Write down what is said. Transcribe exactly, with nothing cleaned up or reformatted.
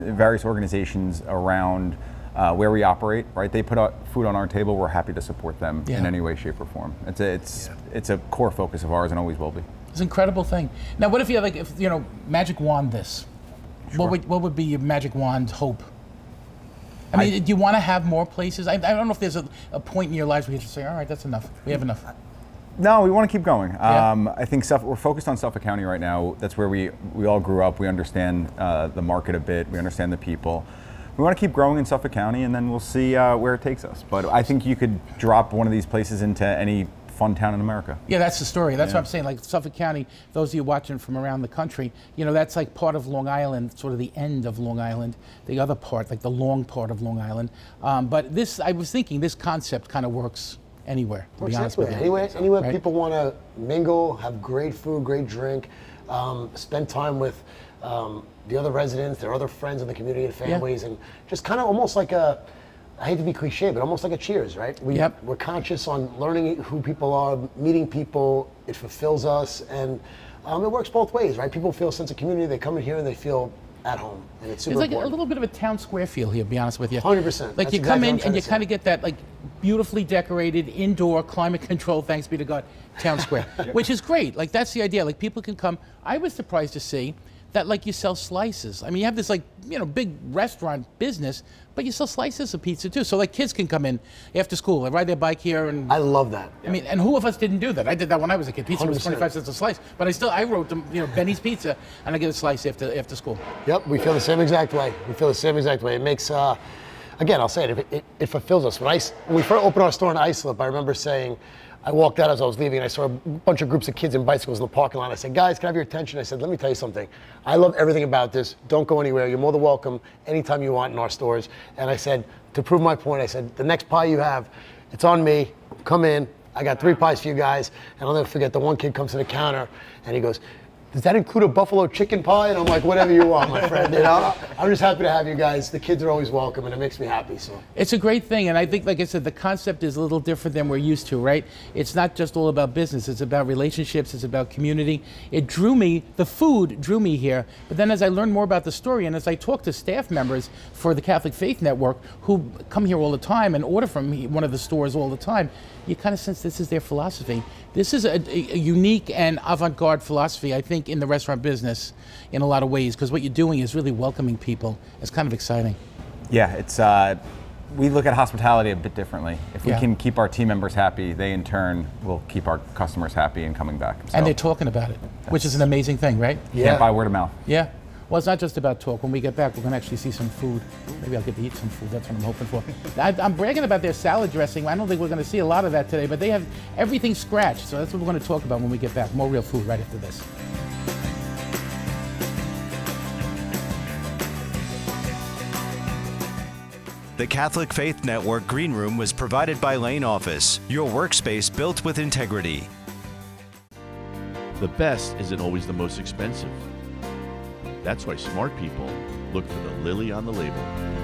Various organizations around uh, where we operate, right? They put out food on our table. We're happy to support them yeah. in any way, shape, or form. It's a, it's yeah. it's a core focus of ours and always will be. It's an incredible thing. Now, what if you like, if you know, magic wand this? Sure. What would what would be your magic wand hope? I mean, I, do you want to have more places? I, I don't know if there's a, a point in your lives where you just say, all right, that's enough. We have enough. No, we want to keep going. Yeah. Um, I think Suffolk, we're focused on Suffolk County right now. That's where we, we all grew up. We understand uh, the market a bit. We understand the people. We want to keep growing in Suffolk County, and then we'll see uh, where it takes us. But I think you could drop one of these places into any fun town in America. Yeah, that's the story. That's yeah. what I'm saying. Like Suffolk County, those of you watching from around the country, you know, that's like part of Long Island, sort of the end of Long Island, the other part, like the long part of Long Island. Um, but this, I was thinking, this concept kind of works anywhere, to Works be honest with you. Anywhere, anywhere right? people want to mingle, have great food, great drink, um, spend time with um, the other residents, their other friends in the community and families, yeah. and just kind of almost like a, I hate to be cliche, but almost like a Cheers, right? We, yep. We're conscious on learning who people are, meeting people, it fulfills us, and um, it works both ways, right? People feel a sense of community, they come in here and they feel at home, and it's super It's like important. a little bit of a town square feel here, to be honest with you. one hundred percent. Like That's you exactly come in and you say. kind of get that like beautifully decorated, indoor, climate controlled, thanks be to God, town square, which is great. Like that's the idea. Like people can come. I was surprised to see that like you sell slices. I mean, you have this like, you know, big restaurant business, but you sell slices of pizza too. So like kids can come in after school, they ride their bike here and... I love that. I mean, and who of us didn't do that? I did that when I was a kid. Pizza one hundred was percent. twenty-five cents a slice, but I still, I wrote them, you know, Benny's Pizza, and I get a slice after after school. Yep, we feel the same exact way. We feel the same exact way. It makes, uh, again, I'll say it, it, it, it fulfills us. When, I, when we first opened our store in Islip, I remember saying, I walked out as I was leaving and I saw a bunch of groups of kids and bicycles in the parking lot. I said, guys, can I have your attention? I said, let me tell you something. I love everything about this. Don't go anywhere. You're more than welcome anytime you want in our stores. And I said, to prove my point, I said, the next pie you have, it's on me. Come in. I got three pies for you guys. And I'll never forget, the one kid comes to the counter and he goes, does that include a buffalo chicken pie? And I'm like, whatever you want, my friend. You know, I'm just happy to have you guys. The kids are always welcome, and it makes me happy. So it's a great thing, and I think, like I said, the concept is a little different than we're used to, right? It's not just all about business. It's about relationships. It's about community. It drew me. The food drew me here. But then, as I learned more about the story, and as I talked to staff members for the Catholic Faith Network who come here all the time and order from me, one of the stores all the time, you kind of sense this is their philosophy. This is a, a unique and avant-garde philosophy, I think, in the restaurant business in a lot of ways, because what you're doing is really welcoming people. It's kind of exciting. Yeah, it's uh, we look at hospitality a bit differently. If we yeah. can keep our team members happy, they in turn will keep our customers happy and coming back. So and they're talking about it, which is an amazing thing, right? Yeah. Can't buy word of mouth. Yeah. Well, it's not just about talk. When we get back, we're going to actually see some food. Maybe I'll get to eat some food. That's what I'm hoping for. I, I'm bragging about their salad dressing. I don't think we're going to see a lot of that today, but they have everything scratched. So that's what we're going to talk about when we get back. More real food right after this. The Catholic Faith Network Green Room was provided by Lane Office, your workspace built with integrity. The best isn't always the most expensive. That's why smart people look for the lily on the label.